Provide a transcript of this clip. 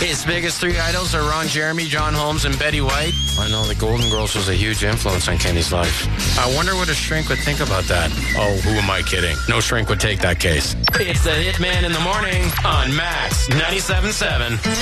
His biggest three idols are Ron Jeremy, John Holmes, and Betty White. I know the Golden Girls was a huge influence on Kenny's life. I wonder what a shrink would think about that. Oh, who am I kidding? No shrink would take that case. It's the Hitman in the Morning on Max 97.7.